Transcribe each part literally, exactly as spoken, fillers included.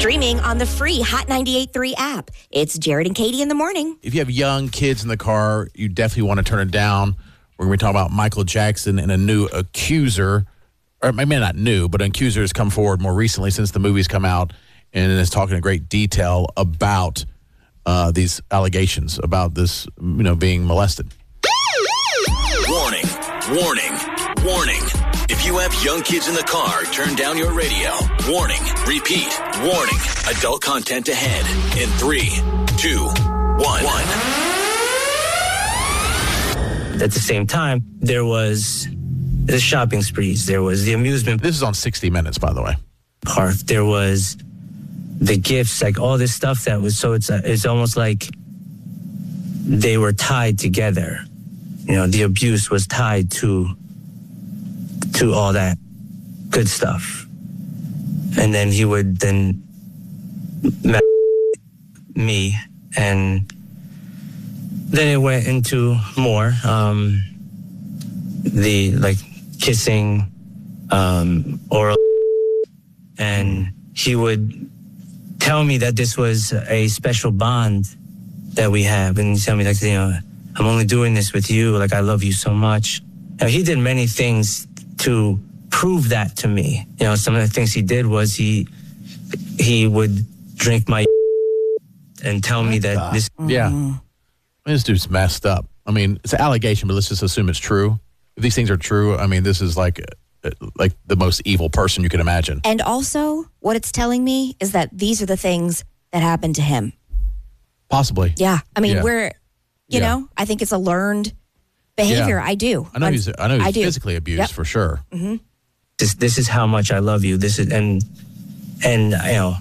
Streaming on the free Hot ninety-eight point three app. It's Jared and Katie in the morning. If you have young kids in the car, you definitely want to turn it down. We're going to be talking about Michael Jackson and a new accuser, or maybe not new, but an accuser has come forward more recently since the movie's come out and is talking in great detail about uh, these allegations about this, you know, being molested. Warning, warning, warning. If you have young kids in the car, turn down your radio. Warning, repeat, warning. Adult content ahead in three, two, one. At the same time, there was the shopping sprees. There was the amusement This is on sixty minutes, by the way. park. There was the gifts, like all this stuff that was, so it's, uh, it's almost like they were tied together. You know, the abuse was tied to to all that good stuff. And then he would then ma- me, and then it went into more, um, the, like, kissing, um, oral, and he would tell me that this was a special bond that we have, and he'd tell me, like, you know, I'm only doing this with you, like, I love you so much. Now, he did many things to prove that to me. You know, some of the things he did was he he would drink my and tell me that this... Yeah. I mean, this dude's messed up. I mean, it's an allegation, but let's just assume it's true. If these things are true, I mean, this is like uh, like the most evil person you can imagine. And also, what it's telling me is that these are the things that happened to him. Possibly. Yeah. I mean, Yeah. we're, you Yeah. know, I think it's a learned behavior. Yeah. I do. I know I'm- he's I know he's I do. physically abused Yep. for sure. Mm-hmm. this this is how much I love you. This is and and you know,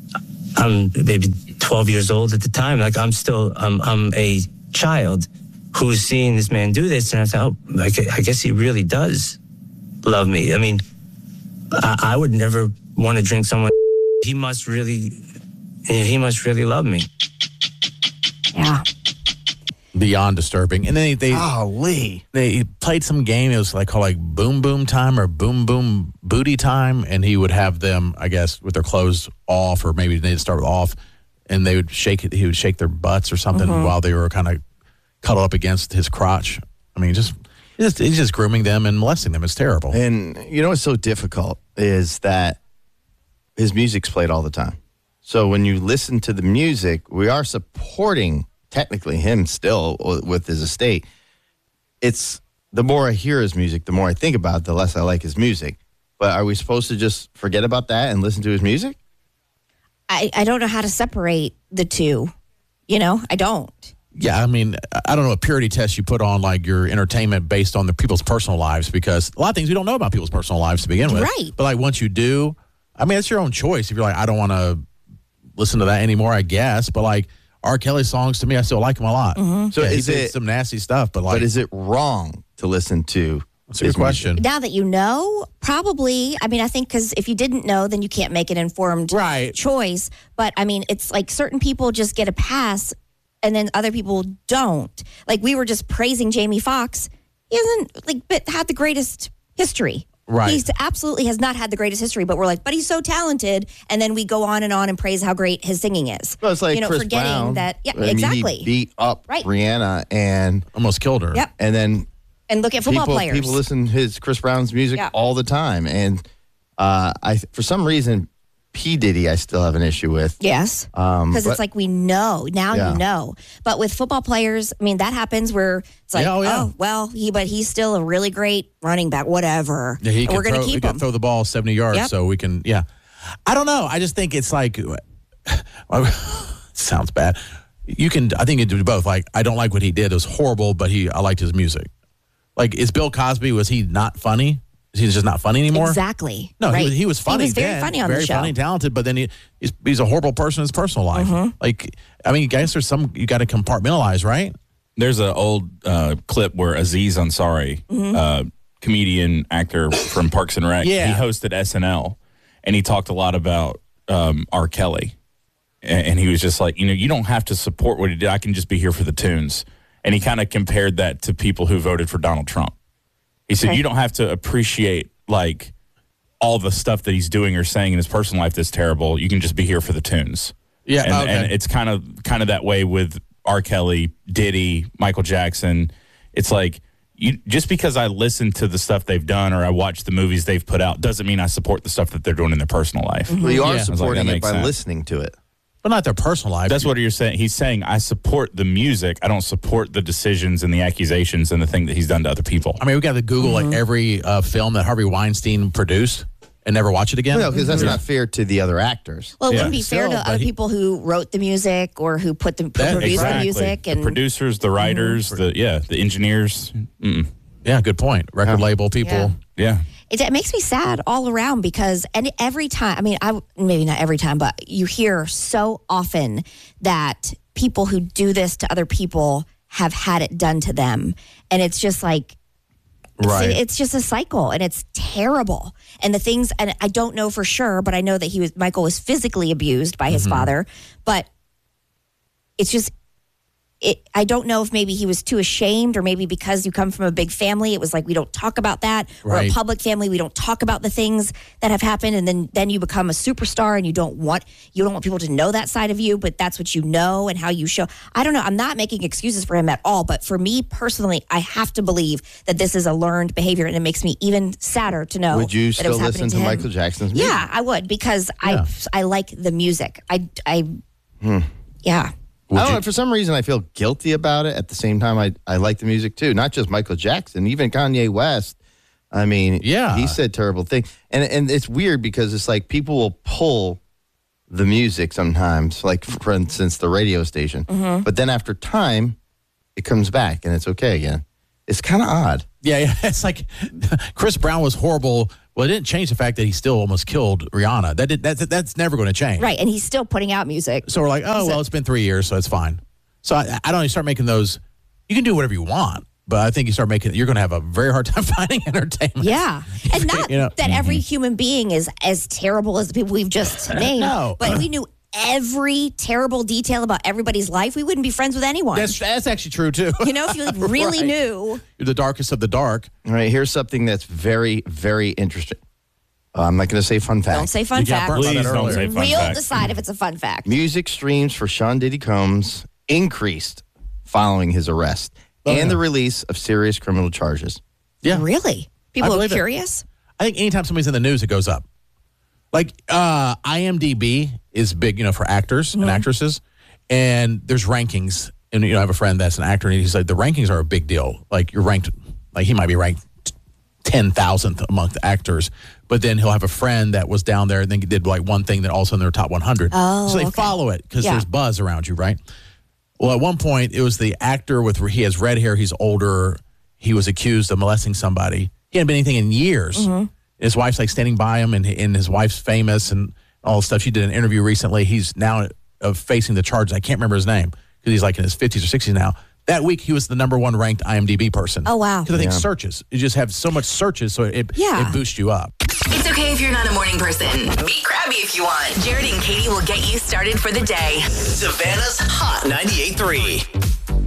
I'm maybe twelve years old at the time. Like I'm still I'm I'm a child who's seeing this man do this, and I thought, oh, like I guess he really does love me. I mean, I, I would never want to drink someone. He must really, he must really love me. Yeah. Beyond disturbing. And then they they, Golly. they played some game. It was like called like Boom Boom Time or Boom Boom Booty Time, and he would have them, I guess, with their clothes off, or maybe they'd start off, and they would shake it. He would shake their butts or something Mm-hmm. while they were kind of cuddled up against his crotch. I mean, just he's just, he's just grooming them and molesting them. It's terrible. And you know what's so difficult is that his music's played all the time. So when you listen to the music, we are supporting technically him still with his estate. It's the more I hear his music, the more I think about it, the less I like his music. But are we supposed to just forget about that and listen to his music? I, I don't know how to separate the two. You know, I don't. Yeah, I mean, I don't know what purity test you put on like your entertainment based on the people's personal lives, because a lot of things we don't know about people's personal lives to begin with. Right. But like once you do, I mean, it's your own choice. If you're like, I don't want to listen to that anymore, I guess. But like R. Kelly songs, to me, I still like them a lot. Mm-hmm. So Yeah, he is did it some nasty stuff, but like, but is it wrong to listen to? that's a good his question. Now that you know, probably, I mean, I think because if you didn't know, then you can't make an informed Right. choice. But I mean, it's like certain people just get a pass and then other people don't. Like we were just praising Jamie Foxx. He hasn't like but had the greatest history. Right. He absolutely has not had the greatest history, but we're like, but he's so talented. And then we go on and on and praise how great his singing is. Well, it's like you know, Chris forgetting Brown. that. Yeah, I mean, exactly. He beat up Right. Rihanna, and Almost killed her. Yep. and then And look at football people, players. people listen to his Chris Brown's music Yeah. all the time, and uh, I for some reason P Diddy I still have an issue with. Yes. Um, Because but- it's like we know. Now Yeah. you know. But with football players, I mean, that happens where it's like, Yeah, oh, oh, yeah. well, he but he's still a really great running back, whatever. Yeah, he And can we're going throw, to he keep can him. throw the ball seventy yards, Yep. so we can, yeah. I don't know. I just think it's like, sounds bad. You can, I think you do both. Like, I don't like what he did. It was horrible, but he, I liked his music. Like, is Bill Cosby, was he not funny? Is he just not funny anymore? Exactly. No, right. he, was, he was funny. He was very then, funny on very the show. funny, talented. But then he, he's, he's a horrible person in his personal life. Mm-hmm. Like, I mean, guys, there's some you got to compartmentalize, right? There's an old uh, clip where Aziz Ansari, Mm-hmm. uh, comedian, actor from Parks and Rec, Yeah. he hosted S N L, and he talked a lot about um, R. Kelly. And, and he was just like, you know, you don't have to support what he did. I can just be here for the tunes. And he kind of compared that to people who voted for Donald Trump. He said, Okay. you don't have to appreciate, like, all the stuff that he's doing or saying in his personal life that's terrible. You can just be here for the tunes. Yeah, and, okay. and it's kind of kind of that way with R. Kelly, Diddy, Michael Jackson. It's like, you just because I listen to the stuff they've done or I watch the movies they've put out doesn't mean I support the stuff that they're doing in their personal life. Well, you are Yeah. supporting Like, it by sense. listening to it. But not their personal life. That's what you're saying. He's saying, I support the music. I don't support the decisions and the accusations and the thing that he's done to other people. I mean, we got to Google Mm-hmm. like every uh, film that Harvey Weinstein produced and never watch it again. No, because that's not fair to the other actors. Well, it Yeah. wouldn't be fair Still, to but other he- people who wrote the music or who put the That- produced exactly. the music. And the producers, the writers, the yeah, the engineers. Mm-mm. Yeah, good point. Record label people. Yeah. Yeah. It, it makes me sad all around because, and every time, I mean, I maybe not every time, but you hear so often that people who do this to other people have had it done to them. And it's just like, it's, Right. it's just a cycle and it's terrible. And the things, and I don't know for sure, but I know that he was, Michael was physically abused by his father, but it's just, It, I don't know if maybe he was too ashamed or maybe because you come from a big family, it was like, we don't talk about that. We're Right. a public family. We don't talk about the things that have happened. And then, then you become a superstar and you don't want, you don't want people to know that side of you, but that's what you know and how you show. I don't know. I'm not making excuses for him at all. But for me personally, I have to believe that this is a learned behavior and it makes me even sadder to know Would you that it was still happening listen to, him. Michael Jackson's music? Yeah, I would because Yeah. I, I like the music. I, I, yeah. I don't know. For some reason, I feel guilty about it. At the same time, I, I like the music too. Not just Michael Jackson, even Kanye West. I mean, Yeah. he said terrible things. And, and it's weird because it's like people will pull the music sometimes, like for instance, the radio station. But then after time, it comes back and it's okay again. It's kind of odd. Yeah, yeah. It's like Chris Brown was horrible. Well, it didn't change the fact that he still almost killed Rihanna. That did, that's that's never going to change. Right. And he's still putting out music. So we're like, oh, well, it's been three years, so it's fine. So I, I don't know, you start making those, you can do whatever you want, but I think you start making, you're going to have a very hard time finding entertainment. Yeah. And not You know, that every human being is as terrible as the people we've just named. No. But if we knew every terrible detail about everybody's life, we wouldn't be friends with anyone. That's, that's actually true, too. you know, if you like really Right. knew. You're the darkest of the dark. All right, here's something that's very, very interesting. Uh, I'm not going to say fun fact. Don't say fun You got fact. burnt by Please that don't earlier. say fun We'll fact. decide if it's a fun fact. Music streams for Sean Diddy Combs increased following his arrest and the release of serious criminal charges. Yeah. Really? People I are believe it. curious? I think anytime somebody's in the news, it goes up. Like uh, IMDb is big, you know, for actors and actresses, and there's rankings. And you know, I have a friend that's an actor, and he's like, the rankings are a big deal. Like you're ranked, like he might be ranked ten thousandth among the actors, but then he'll have a friend that was down there and then did like one thing that also in their top one hundred. Oh, so they okay. follow it because Yeah. there's buzz around you, right? Well, at one point, it was the actor with he has red hair. He's older. He was accused of molesting somebody. He hadn't been anything in years. Mm-hmm. His wife's like standing by him, and, and his wife's famous and all this stuff. She did an interview recently. He's now uh, facing the charges. I can't remember his name because he's like in his fifties or sixties now. That week, he was the number one ranked IMDb person. Oh, wow. Because I think Yeah. searches. You just have so much searches, so it, Yeah. it boosts you up. It's okay if you're not a morning person. Be crabby if you want. Jared and Katie will get you started for the day. Savannah's Hot ninety-eight point three.